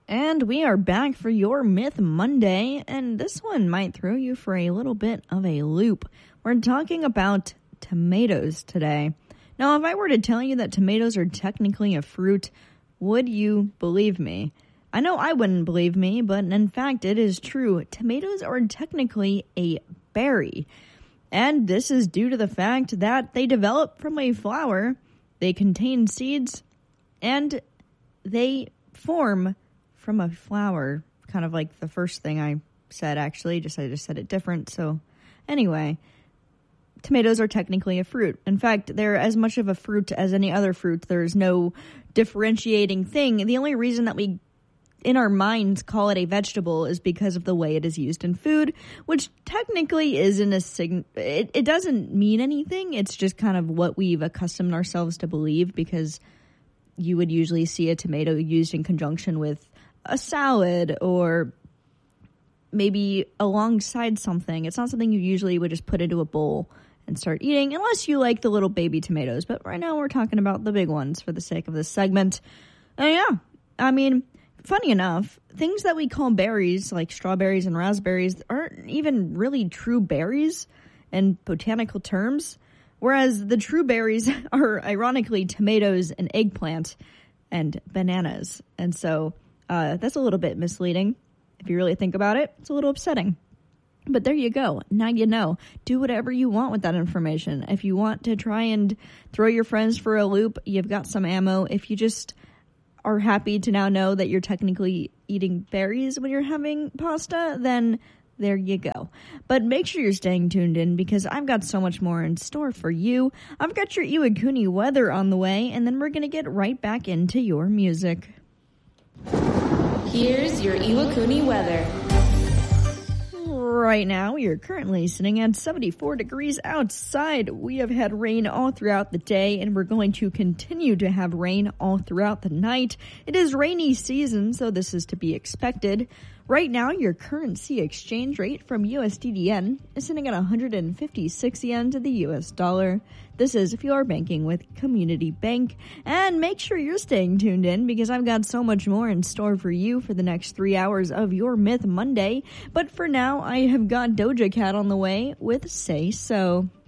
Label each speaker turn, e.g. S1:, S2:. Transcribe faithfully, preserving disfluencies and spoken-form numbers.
S1: And we are back for your Myth Monday, and this one might throw you for a little bit of a loop. We're talking about tomatoes today. Now, if I were to tell you that tomatoes are technically a fruit, would you believe me? I know I wouldn't believe me, but in fact, it is true. Tomatoes are technically a berry, and this is due to the fact that they develop from a flower, they contain seeds, and they form from a flower, kind of like the first thing I said, actually, just I just said it different. So anyway, tomatoes are technically a fruit. In fact, they're as much of a fruit as any other fruit. There's no differentiating thing. The only reason that we, in our minds, call it a vegetable is because of the way it is used in food, which technically isn't a sign. It, it doesn't mean anything. It's just kind of what we've accustomed ourselves to believe, because you would usually see a tomato used in conjunction with a salad or maybe alongside something. It's not something you usually would just put into a bowl and start eating, unless you like the little baby tomatoes. But right now we're talking about the big ones for the sake of this segment. And yeah, I mean, funny enough, things that we call berries, like strawberries and raspberries, aren't even really true berries in botanical terms, whereas the true berries are ironically tomatoes and eggplant and bananas. And so Uh, that's a little bit misleading. If you really think about it, it's a little upsetting. But there you go. Now you know. Do whatever you want with that information. If you want to try and throw your friends for a loop, you've got some ammo. If you just are happy to now know that you're technically eating berries when you're having pasta, then there you go. But make sure you're staying tuned in, because I've got so much more in store for you. I've got your Iwakuni weather on the way, and then we're going to get right back into your music.
S2: Here's your Iwakuni weather.
S1: Right now, you're currently sitting at seventy-four degrees outside. We have had rain all throughout the day, and we're going to continue to have rain all throughout the night. It is rainy season, so this is to be expected. Right now, your currency exchange rate from U S D D N is sitting at one hundred fifty-six yen to the U S dollar. This is if you are banking with Community Bank. And make sure you're staying tuned in, because I've got so much more in store for you for the next three hours of your Myth Monday. But for now, I have got Doja Cat on the way with Say So.